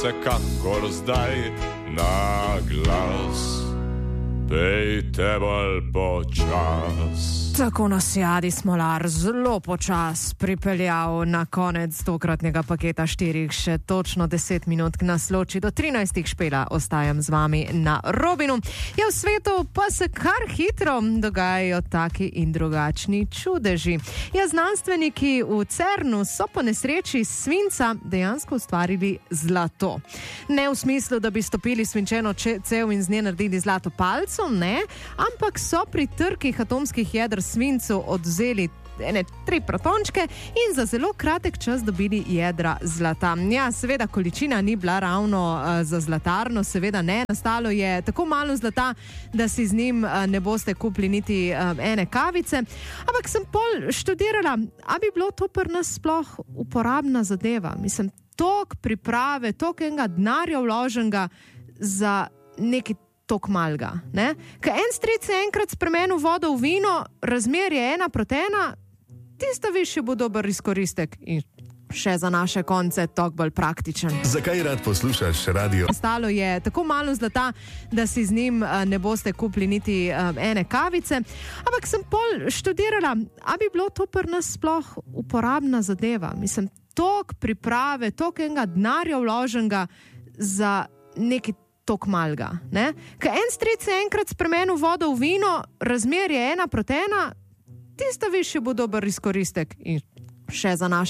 Vsekakor zdaj na glas, pejte bolj počas. Tako nas je Adi Smolar zelo počas pripeljal na konec tokratnega paketa 4, še točno 10 minut nas loči do 13 špela. Ostajam z vami na Robinu. Ja, v svetu pa se kar hitro dogajajo taki in drugačni čudeži. Ja, znanstveniki v CERN-u so po nesreči svinca dejansko ustvarili zlato. Ne v smislu, da bi stopili svinčeno cev in z nje naredili zlato palco, ne, ampak so pri trkih atomskih jedr svincu odvzeli 3 protončke in za zelo kratek čas dobili jedra zlata. Ja, seveda količina ni bila ravno za zlatarno, seveda ne. Nastalo je tako malo zlata, da si z njim ne boste kupili niti ene kavice. Ampak sem pol študirala, a bi bilo to pri nas sploh uporabna zadeva. Mislim, tok priprave, tok enega denarja vloženega za neki tok malga, ne? Ker en stric je enkrat spremenil vodo v vino, razmer je 1:1, tista višji bo dober izkoristek in še za naše konce tok bolj praktičen. Zakaj rad poslušaš radio? Ostalo je tako malo zlata, da si z njim ne boste kupili niti ene kavice, ampak sem pol študirala, a bi bilo to pri nas sploh uporabna zadeva. Mislim, tok priprave, tok enega denarja vloženega za neki tok malga, ne? Ker en stric je enkrat spremenil vodo v vino, razmer je 1:1, tista višji bo dober izkoristek in še za naše